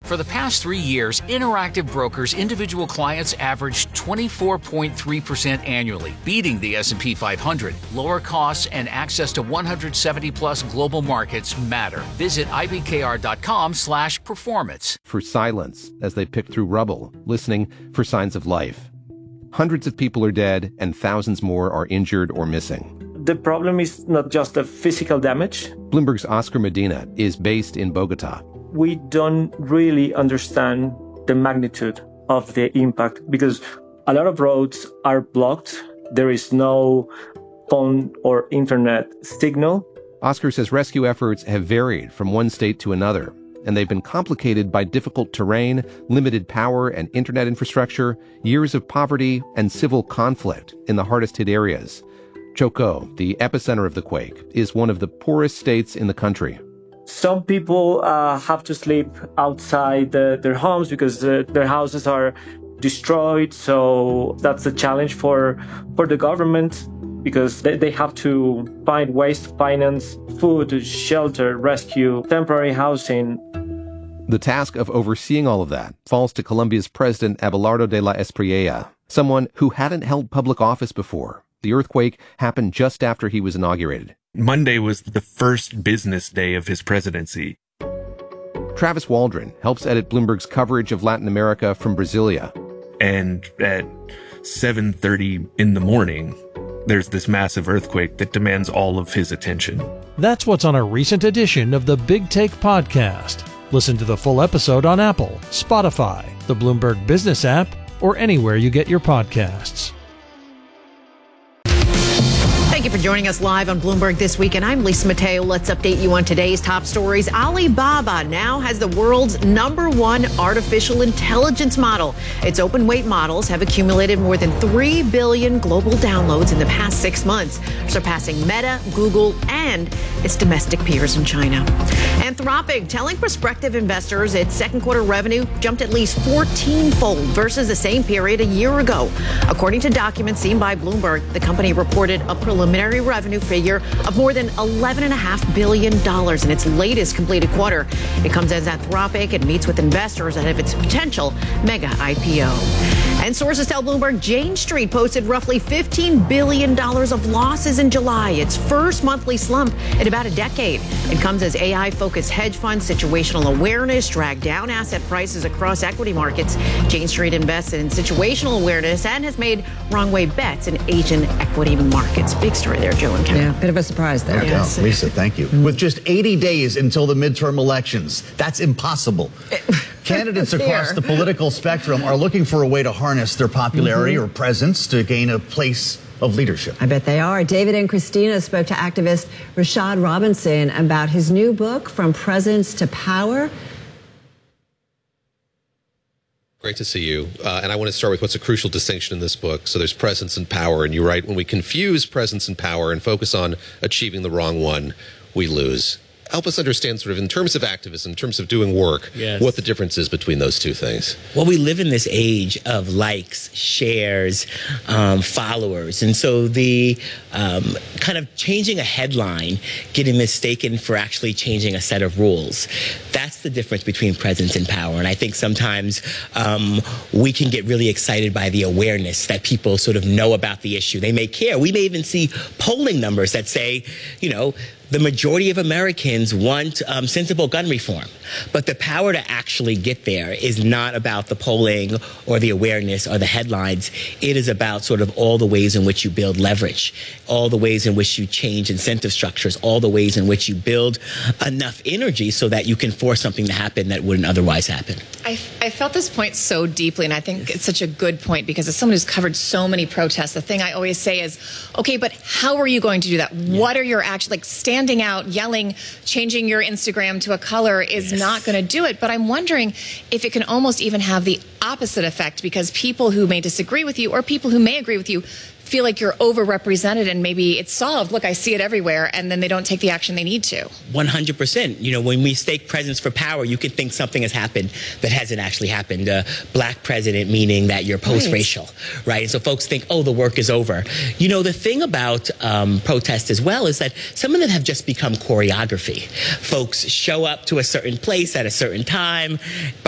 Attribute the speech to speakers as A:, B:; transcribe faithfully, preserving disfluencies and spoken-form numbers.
A: For the past three years, Interactive Brokers individual clients averaged twenty-four point three percent annually, beating the S and P five hundred. Lower costs and access to one hundred seventy plus global markets matter. Visit I B K R dot com slash performance.
B: For silence as they pick through rubble, listening for signs of life. Hundreds of people are dead and thousands more are injured or missing.
C: The problem is not just the physical damage.
B: Bloomberg's Oscar Medina is based in Bogota.
C: We don't really understand the magnitude of the impact because a lot of roads are blocked. There is no phone or internet signal.
B: Oscar says rescue efforts have varied from one state to another, and they've been complicated by difficult terrain, limited power and internet infrastructure, years of poverty, and civil conflict in the hardest hit areas. Chocó, the epicenter of the quake, is one of the poorest states in the country.
C: Some people uh, have to sleep outside uh, their homes because uh, their houses are destroyed. So that's a challenge for, for the government because they, they have to find ways to finance food, shelter, rescue, temporary housing.
B: The task of overseeing all of that falls to Colombia's president Abelardo de la Espriella, someone who hadn't held public office before. The earthquake happened just after he was inaugurated.
D: Monday was the first business day of his presidency.
B: Travis Waldron helps edit Bloomberg's coverage of Latin America from Brasilia.
D: And at seven thirty in the morning, there's this massive earthquake that demands all of his attention.
E: That's what's on a recent edition of the Big Take podcast. Listen to the full episode on Apple, Spotify, the Bloomberg Business app, or anywhere you get your podcasts.
F: Thank you for joining us live on Bloomberg This Week, and I'm Lisa Mateo. Let's update you on today's top stories. Alibaba now has the world's number one artificial intelligence model. Its open weight models have accumulated more than three billion global downloads in the past six months, surpassing Meta, Google, and its domestic peers in China. Anthropic telling prospective investors its second quarter revenue jumped at least fourteen-fold versus the same period a year ago. According to documents seen by Bloomberg, the company reported a preliminary revenue figure of more than eleven point five billion dollars in its latest completed quarter. It comes as Anthropic and meets with investors ahead of its potential mega I P O. And sources tell Bloomberg Jane Street posted roughly fifteen billion dollars of losses in July, its first monthly slump in about a decade. It comes as A I-focused hedge funds, situational awareness dragged down asset prices across equity markets. Jane Street invested in situational awareness and has made wrong way bets in Asian equity markets. Big story there, Joe and Kevin.
G: Yeah, bit of a surprise there.
H: No doubt. Lisa, thank you. Mm-hmm. With just eighty days until the midterm elections, that's impossible. Candidates across the political spectrum are looking for a way to harness their popularity mm-hmm. or presence to gain a place of leadership.
G: I bet they are. David and Christina spoke to activist Rashad Robinson about his new book, From Presence to Power.
I: Great to see you. Uh, and I want to start with what's a crucial distinction in this book. So there's presence and power. And you write, when we confuse presence and power and focus on achieving the wrong one, we lose. Help us understand, sort of, in terms of activism, in terms of doing work, yes. what the difference is between those two things.
J: Well, we live in this age of likes, shares, um, followers. And so the um, kind of changing a headline, getting mistaken for actually changing a set of rules. That's the difference between presence and power. And I think sometimes um, we can get really excited by the awareness that people sort of know about the issue. They may care. We may even see polling numbers that say, you know, the majority of Americans want um, sensible gun reform. But the power to actually get there is not about the polling or the awareness or the headlines. It is about sort of all the ways in which you build leverage, all the ways in which you change incentive structures, all the ways in which you build enough energy so that you can force something to happen that wouldn't otherwise happen.
K: I, I felt this point so deeply, and I think it's such a good point because as someone who's covered so many protests, the thing I always say is, okay, but how are you going to do that? Yeah. What are your actions? Like standing out, yelling, changing your Instagram to a color is yes. not going to do it. But I'm wondering if it can almost even have the opposite effect because people who may disagree with you or people who may agree with you feel like you're overrepresented and maybe it's solved. Look, I see it everywhere. And then they don't take the action they need to.
J: one hundred percent. You know, when we stake presence for power, you could think something has happened that hasn't actually happened. A black president, meaning that you're post-racial, right? right? And so folks think, oh, the work is over. You know, the thing about um, protest as well is that some of them have just become choreography. Folks show up to a certain place at a certain time.